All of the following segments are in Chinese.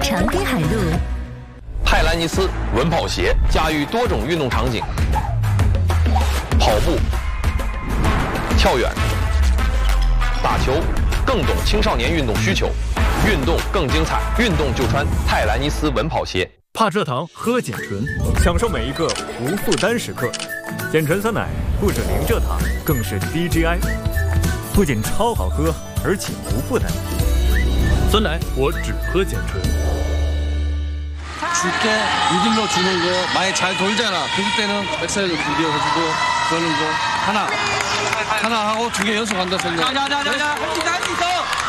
长滨海路。 泰兰尼斯稳跑鞋驾驭多种运动场景，跑步、跳远、打球，更懂青少年运动需求，运动更精彩，运动就穿泰兰尼斯稳跑鞋。 怕蔗糖，喝碱醇，享受每一个无负担时刻。碱醇酸奶不止零蔗糖，更是低 GI， 不仅超好喝，而且无负担。酸奶我只喝碱醇。 쉽게 믿음로 주는 거 많이 잘 돌잖아. 그럴 때는 백사이드 비벼가지고 그러는 거 하나 하고 2개 연속한다 생각. 자자자자 할 수 있어.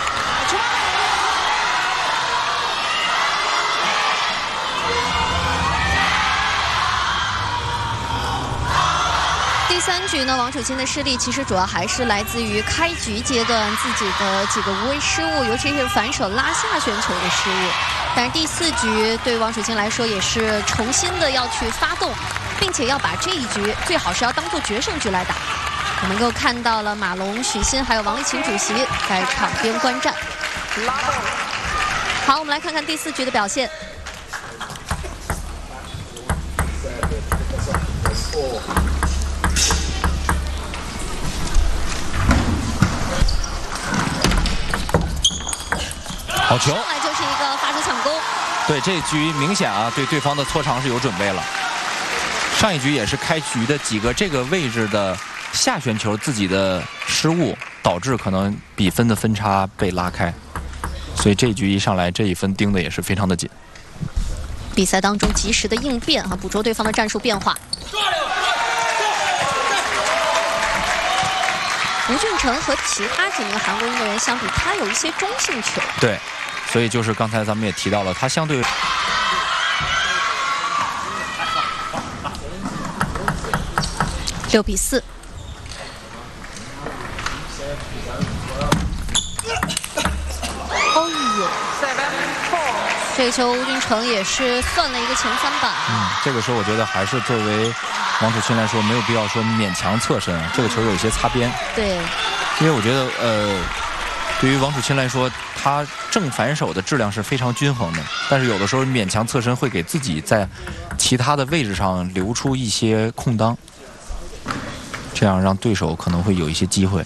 第3局呢，王楚钦的失利其实主要还是来自于开局阶段自己的几个无谓失误，尤其是反手拉下旋球的失误。但是第4局对王楚钦来说也是重新的要去发动，并且要把这一局最好是要当做决胜局来打。我们又看到了马龙、许昕还有王励勤主席在场边观战。好，我们来看看第4局的表现。 好球！ 上来就是一个发球抢攻。 对，这局明显啊，对对方的搓长是有准备了。上一局也是开局的几个这个位置的下旋球自己的失误，导致可能比分的分差被拉开。所以这局一上来这一分盯的也是非常的紧。 比赛当中及时的应变啊，捕捉对方的战术变化。吴俊成和其他几名韩国运动员相比，他有一些中性球。 对。 所以就是刚才咱们也提到了，他相对 6比4。哦呦，这个球吴俊成也是算了一个前3板。 这个时候我觉得还是作为王楚钦来说，没有必要说勉强侧身，这个球有一些擦边。 对， 因为我觉得对于王楚钦来说，他正反手的质量是非常均衡的，但是有的时候勉强侧身会给自己在其他的位置上留出一些空当，这样让对手可能会有一些机会。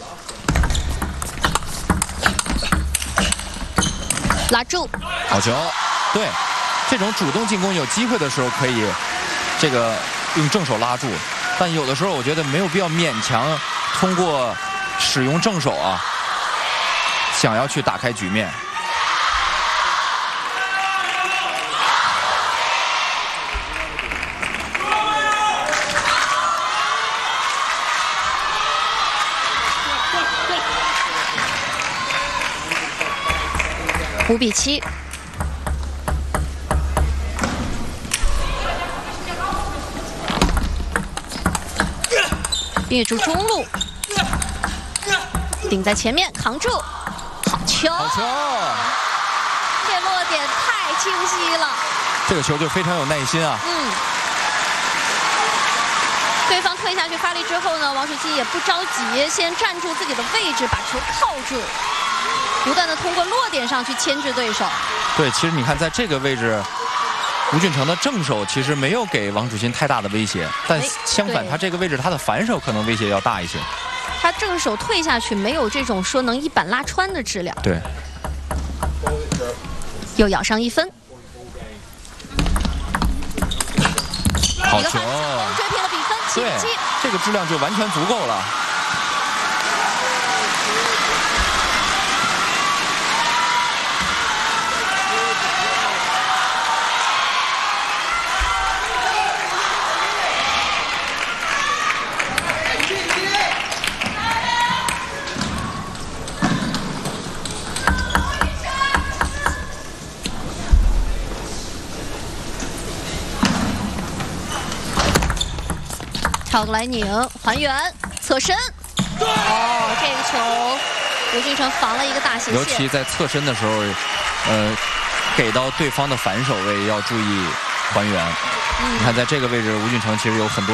拉住， 好球！对，这种主动进攻有机会的时候可以这个用正手拉住，但有的时候我觉得没有必要勉强通过使用正手啊。 想要去打开局面， 5比7。越住中路，顶在前面，扛住。 球， 好球！ 这落点太清晰了。 这个球就非常有耐心啊。 对方退下去发力之后呢，王楚钦也不着急，先站住自己的位置，把球靠住，不断的通过落点上去牵制对手。 对，其实你看，在这个位置，吴俊成的正手其实没有给王楚钦太大的威胁，但相反，他这个位置他的反手可能威胁要大一些。 他正手退下去，没有这种说能一板拉穿的质量。 对， 又咬上1分。 好球！ 追平了比分，7比7。 这个质量就完全足够了。 跳过来拧，还原，侧身。哦，这个球，吴俊成防了一个大斜线。 尤其在侧身的时候，给到对方的反手位要注意还原。你看，在这个位置，吴俊成其实有很多。